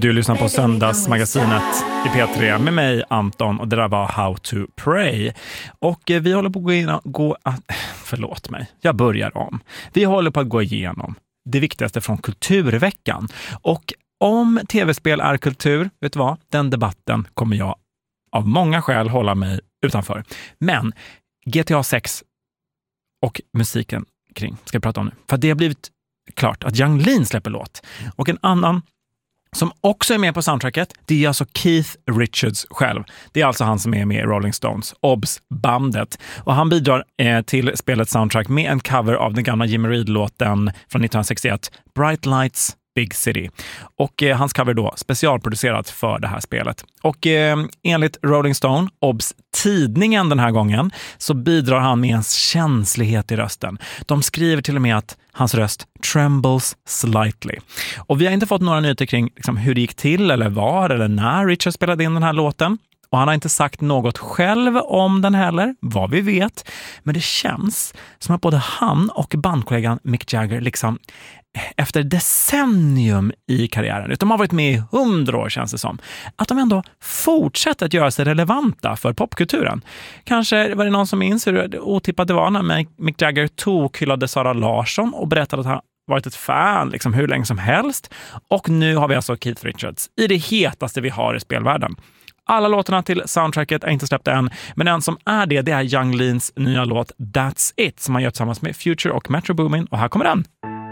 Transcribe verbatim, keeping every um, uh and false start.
Du lyssnar på Söndagsmagasinet i P tre med mig, Anton, och det där var How to Pray. Och vi håller på att gå igenom, gå, förlåt mig, jag börjar om. Vi håller på att gå igenom det viktigaste från kulturveckan. Och om tv-spel är kultur, vet du vad? Den debatten kommer jag av många skäl hålla mig utanför. Men G T A sex och musiken kring ska vi prata om nu. För det har blivit klart att Yung Lean släpper låt. Och en annan som också är med på soundtracket, det är alltså Keith Richards själv. Det är alltså han som är med i Rolling Stones, O B S-bandet. Och han bidrar eh, till spelets soundtrack med en cover av den gamla Jimmy Reed-låten från nittonhundrasextioett, Bright Lights, Big City. Och eh, hans cover då specialproducerat för det här spelet. Och eh, enligt Rolling Stone, O B S-tidningen den här gången, så bidrar han med en känslighet i rösten. De skriver till och med att hans röst trembles slightly. Och vi har inte fått några nyheter kring liksom, hur det gick till eller var eller när Richard spelade in den här låten. Och han har inte sagt något själv om den heller, vad vi vet. Men det känns som att både han och bandkollegan Mick Jagger liksom efter decennium i karriären, de har varit med i hundra år känns det som, att de ändå fortsätter att göra sig relevanta för popkulturen. Kanske var det någon som minns hur otippat det var när Mick Jagger tokhyllade Sara Larsson och berättade att han varit ett fan liksom hur länge som helst. Och nu har vi alltså Keith Richards i det hetaste vi har i spelvärlden. Alla låtarna till soundtracket är inte släppt än, men den som är det, det är Yung Leans nya låt That's It som han gör tillsammans med Future och Metro Boomin, och här kommer den.